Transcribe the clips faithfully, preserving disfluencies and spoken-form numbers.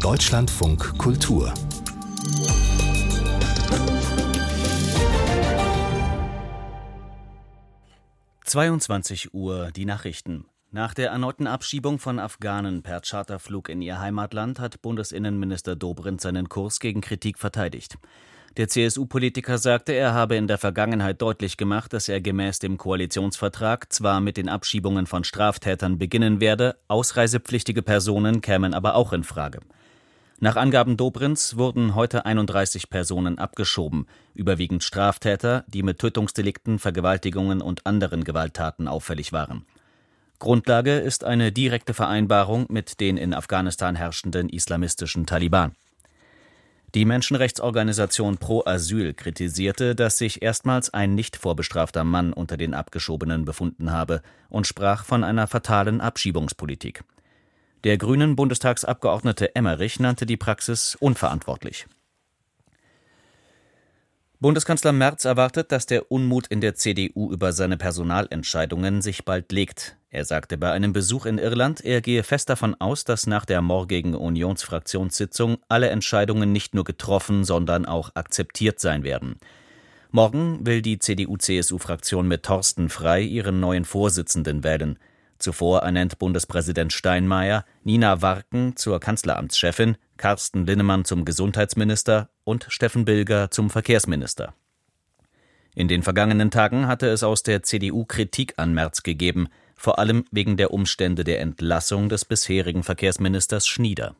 Deutschlandfunk Kultur zweiundzwanzig Uhr, die Nachrichten. Nach der erneuten Abschiebung von Afghanen per Charterflug in ihr Heimatland hat Bundesinnenminister Dobrindt seinen Kurs gegen Kritik verteidigt. Der C S U-Politiker sagte, er habe in der Vergangenheit deutlich gemacht, dass er gemäß dem Koalitionsvertrag zwar mit den Abschiebungen von Straftätern beginnen werde, ausreisepflichtige Personen kämen aber auch in Frage. Nach Angaben Dobrindts wurden heute einunddreißig Personen abgeschoben, überwiegend Straftäter, die mit Tötungsdelikten, Vergewaltigungen und anderen Gewalttaten auffällig waren. Grundlage ist eine direkte Vereinbarung mit den in Afghanistan herrschenden islamistischen Taliban. Die Menschenrechtsorganisation Pro Asyl kritisierte, dass sich erstmals ein nicht vorbestrafter Mann unter den Abgeschobenen befunden habe und sprach von einer fatalen Abschiebungspolitik. Der grünen Bundestagsabgeordnete Emmerich nannte die Praxis unverantwortlich. Bundeskanzler Merz erwartet, dass der Unmut in der C D U über seine Personalentscheidungen sich bald legt. Er sagte bei einem Besuch in Irland, er gehe fest davon aus, dass nach der morgigen Unionsfraktionssitzung alle Entscheidungen nicht nur getroffen, sondern auch akzeptiert sein werden. Morgen will die C D U-C S U-Fraktion mit Thorsten Frey ihren neuen Vorsitzenden wählen. Zuvor ernennt Bundespräsident Steinmeier Nina Warken zur Kanzleramtschefin, Carsten Linnemann zum Gesundheitsminister und Steffen Bilger zum Verkehrsminister. In den vergangenen Tagen hatte es aus der C D U Kritik an Merz gegeben, vor allem wegen der Umstände der Entlassung des bisherigen Verkehrsministers Schnieder.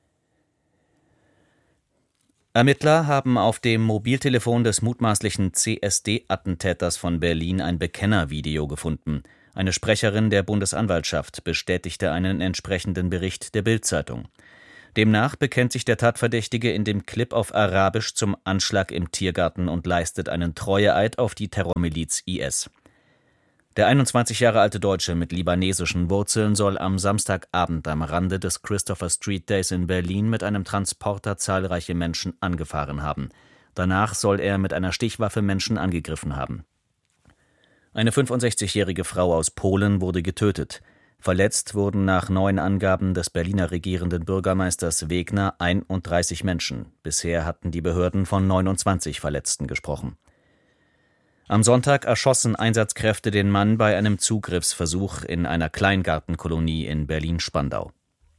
Ermittler haben auf dem Mobiltelefon des mutmaßlichen C S D-Attentäters von Berlin ein Bekennervideo gefunden. Eine Sprecherin der Bundesanwaltschaft bestätigte einen entsprechenden Bericht der Bild-Zeitung. Demnach bekennt sich der Tatverdächtige in dem Clip auf Arabisch zum Anschlag im Tiergarten und leistet einen Treueeid auf die Terrormiliz I S. Der einundzwanzig Jahre alte Deutsche mit libanesischen Wurzeln soll am Samstagabend am Rande des Christopher Street Days in Berlin mit einem Transporter zahlreiche Menschen angefahren haben. Danach soll er mit einer Stichwaffe Menschen angegriffen haben. Eine fünfundsechzigjährige Frau aus Polen wurde getötet. Verletzt wurden nach neuen Angaben des Berliner regierenden Bürgermeisters Wegner einunddreißig Menschen. Bisher hatten die Behörden von neunundzwanzig Verletzten gesprochen. Am Sonntag erschossen Einsatzkräfte den Mann bei einem Zugriffsversuch in einer Kleingartenkolonie in Berlin-Spandau.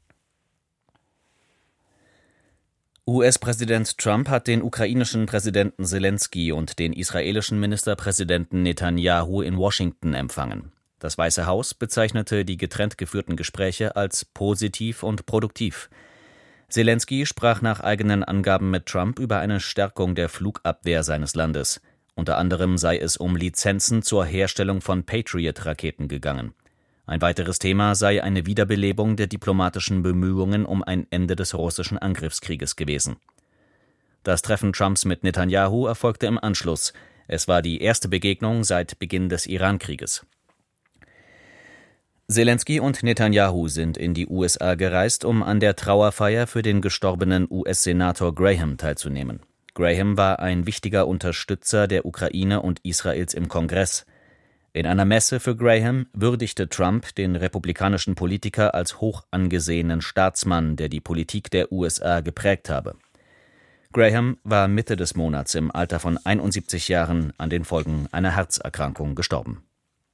U S-Präsident Trump hat den ukrainischen Präsidenten Selenskyj und den israelischen Ministerpräsidenten Netanjahu in Washington empfangen. Das Weiße Haus bezeichnete die getrennt geführten Gespräche als positiv und produktiv. Selenskyj sprach nach eigenen Angaben mit Trump über eine Stärkung der Flugabwehr seines Landes. Unter anderem sei es um Lizenzen zur Herstellung von Patriot-Raketen gegangen. Ein weiteres Thema sei eine Wiederbelebung der diplomatischen Bemühungen um ein Ende des russischen Angriffskrieges gewesen. Das Treffen Trumps mit Netanjahu erfolgte im Anschluss. Es war die erste Begegnung seit Beginn des Iran-Krieges. Selenskyj und Netanjahu sind in die U S A gereist, um an der Trauerfeier für den gestorbenen U S-Senator Graham teilzunehmen. Graham war ein wichtiger Unterstützer der Ukraine und Israels im Kongress. In einer Messe für Graham würdigte Trump den republikanischen Politiker als hoch angesehenen Staatsmann, der die Politik der U S A geprägt habe. Graham war Mitte des Monats im Alter von einundsiebzig Jahren an den Folgen einer Herzerkrankung gestorben.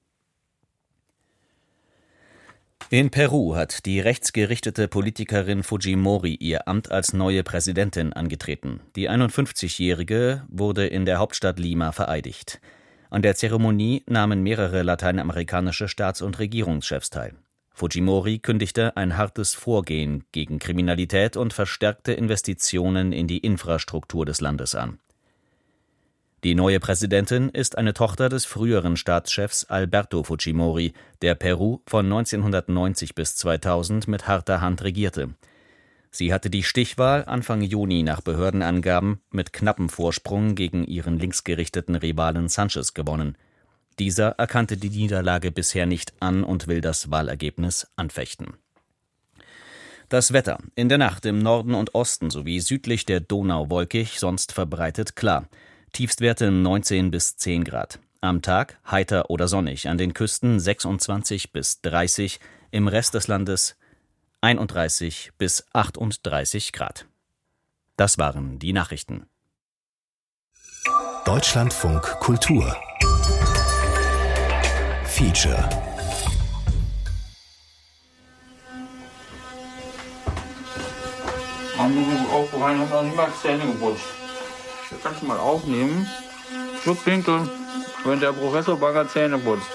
In Peru hat die rechtsgerichtete Politikerin Fujimori ihr Amt als neue Präsidentin angetreten. Die einundfünfzigjährige wurde in der Hauptstadt Lima vereidigt. An der Zeremonie nahmen mehrere lateinamerikanische Staats- und Regierungschefs teil. Fujimori kündigte ein hartes Vorgehen gegen Kriminalität und verstärkte Investitionen in die Infrastruktur des Landes an. Die neue Präsidentin ist eine Tochter des früheren Staatschefs Alberto Fujimori, der Peru von neunzehnhundertneunzig bis zweitausend mit harter Hand regierte. Sie hatte die Stichwahl Anfang Juni nach Behördenangaben mit knappem Vorsprung gegen ihren linksgerichteten Rivalen Sanchez gewonnen. Dieser erkannte die Niederlage bisher nicht an und will das Wahlergebnis anfechten. Das Wetter: In der Nacht im Norden und Osten sowie südlich der Donau wolkig, sonst verbreitet klar. Tiefstwerte neunzehn bis zehn Grad. Am Tag heiter oder sonnig, an den Küsten sechsundzwanzig bis dreißig, im Rest des Landes einunddreißig bis achtunddreißig Grad. Das waren die Nachrichten. Deutschlandfunk Kultur Feature. Haben wir auch rein, hat noch nicht mal Zähne geputzt. Das kannst du mal aufnehmen. Schlupfwinkel, wenn der Professor Bagger Zähne putzt.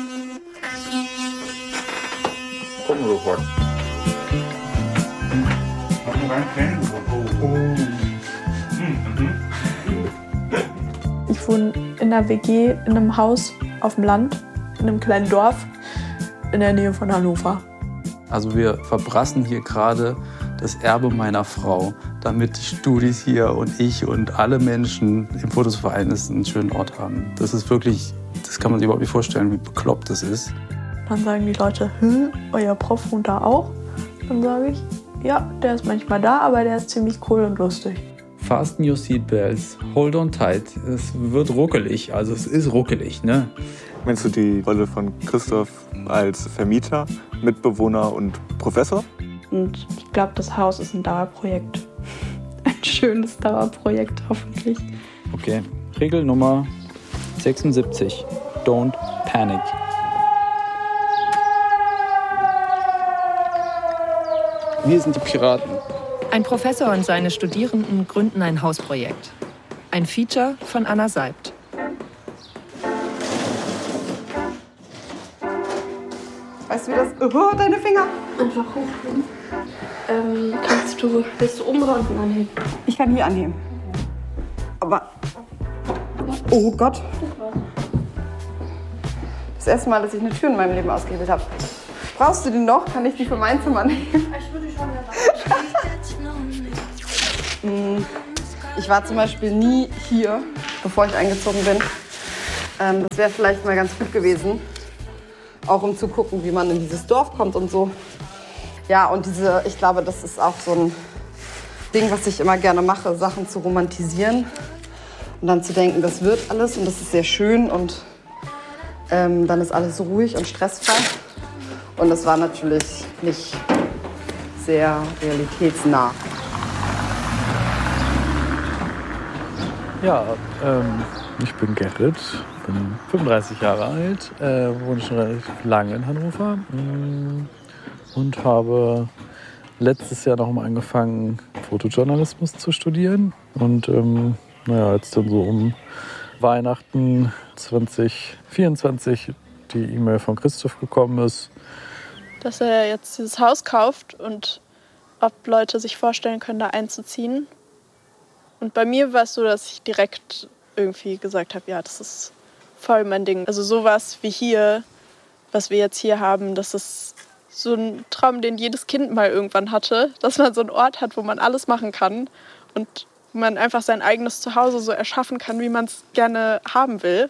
Gucken wir sofort. Hat noch keine Zähne geputzt. Oh. Mhm. Ich wohne in einer W G in einem Haus auf dem Land, in einem kleinen Dorf in der Nähe von Hannover. Also wir verbrassen hier gerade das Erbe meiner Frau, damit die Studis hier und ich und alle Menschen im Fotoverein einen schönen Ort haben. Das ist wirklich, das kann man sich überhaupt nicht vorstellen, wie bekloppt das ist. Dann sagen die Leute, hm, euer Prof wohnt da auch? Dann sage ich, ja, der ist manchmal da, aber der ist ziemlich cool und lustig. Fasten your seatbelts, hold on tight. Es wird ruckelig, also es ist ruckelig, ne? Meinst du die Rolle von Christoph als Vermieter, Mitbewohner und Professor? Und ich glaube, das Haus ist ein Dauerprojekt. Ein schönes Dauerprojekt, hoffentlich. Okay, Regel Nummer sechsundsiebzig. Don't panic. Wir sind die Piraten. Ein Professor und seine Studierenden gründen ein Hausprojekt. Ein Feature von Anna Seibt. Weißt du, wie das... Oh, deine Finger! Einfach hochheben. Ähm, kannst du... Willst du oben oder unten anheben? Ich kann hier anheben. Aber... Oh Gott. Das erste Mal, dass ich eine Tür in meinem Leben ausgehebelt habe. Brauchst du die noch? Kann ich die für mein Zimmer nehmen? Ich würde schon gerne. Ich war zum Beispiel nie hier, bevor ich eingezogen bin. Ähm, das wäre vielleicht mal ganz gut gewesen. Auch um zu gucken, wie man in dieses Dorf kommt und so. Ja, und diese, ich glaube, das ist auch so ein Ding, was ich immer gerne mache, Sachen zu romantisieren. Und dann zu denken, das wird alles und das ist sehr schön und ähm, dann ist alles ruhig und stressfrei. Und das war natürlich nicht sehr realitätsnah. Ja, ähm, ich bin Gerrit, bin fünfunddreißig Jahre alt, äh, wohne schon relativ lange in Hannover mh, und habe letztes Jahr noch mal angefangen, Fotojournalismus zu studieren. Und ähm, naja, als dann so um Weihnachten zwanzig vierundzwanzig die E-Mail von Christoph gekommen ist, dass er jetzt dieses Haus kauft und ob Leute sich vorstellen können, da einzuziehen. Und bei mir war es so, dass ich direkt irgendwie gesagt habe, ja, das ist voll mein Ding. Also sowas wie hier, was wir jetzt hier haben, das ist so ein Traum, den jedes Kind mal irgendwann hatte, dass man so einen Ort hat, wo man alles machen kann und wo man einfach sein eigenes Zuhause so erschaffen kann, wie man es gerne haben will.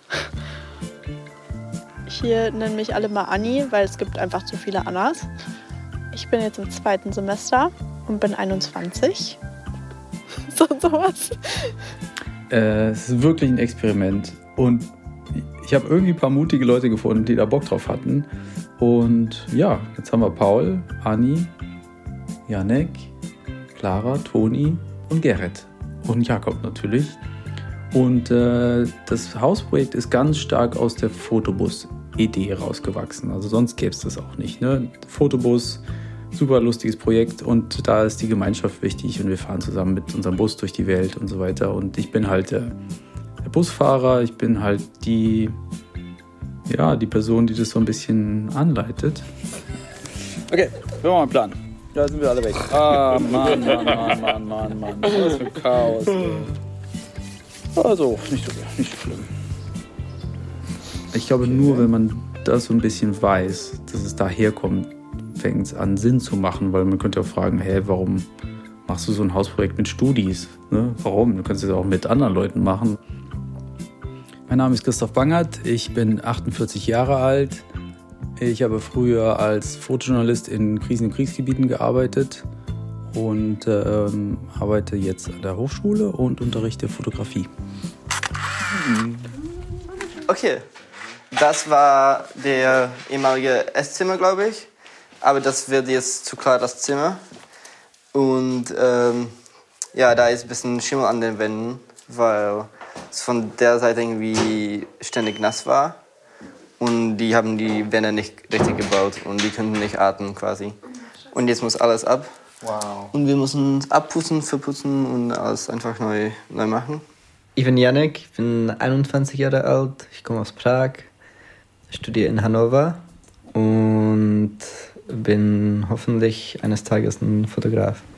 Hier nennen mich alle mal Anni, weil es gibt einfach zu viele Annas. Ich bin jetzt im zweiten Semester und bin einundzwanzig. So sowas. Äh, es ist wirklich ein Experiment. Und ich habe irgendwie ein paar mutige Leute gefunden, die da Bock drauf hatten. Und ja, jetzt haben wir Paul, Anni, Janek, Clara, Toni und Gerrit. Und Jakob natürlich. Und äh, das Hausprojekt ist ganz stark aus der Fotobus-Idee rausgewachsen. Also sonst gäbe es das auch nicht. Ne? Fotobus, super lustiges Projekt und da ist die Gemeinschaft wichtig und wir fahren zusammen mit unserem Bus durch die Welt und so weiter. Und ich bin halt der, der Busfahrer, ich bin halt die, ja, die Person, die das so ein bisschen anleitet. Okay, wir machen mal einen Plan. Ja, sind wir alle weg. Ah, Mann, Mann, Mann, Mann, Mann, Mann. Was für ein Chaos, ey. Also, nicht so, nicht so schlimm. Ich glaube, nur wenn man das so ein bisschen weiß, dass es daherkommt, fängt es an, Sinn zu machen. Weil man könnte ja fragen, hä, warum machst du so ein Hausprojekt mit Studis? Ne? Warum? Du kannst es auch mit anderen Leuten machen. Mein Name ist Christoph Bangert, ich bin achtundvierzig Jahre alt. Ich habe früher als Fotojournalist in Krisen- und Kriegsgebieten gearbeitet und ähm, arbeite jetzt an der Hochschule und unterrichte Fotografie. Okay, das war der ehemalige Esszimmer, glaube ich. Aber das wird jetzt zu klar, das Zimmer. Und ähm, ja, da ist ein bisschen Schimmel an den Wänden, weil es von der Seite irgendwie ständig nass war. Und die haben die Wände nicht richtig gebaut und die könnten nicht atmen quasi. Und jetzt muss alles ab. Wow. Und wir müssen abputzen, verputzen und alles einfach neu, neu machen. Ich bin Janek, ich bin einundzwanzig Jahre alt, ich komme aus Prag, studiere in Hannover und bin hoffentlich eines Tages ein Fotograf.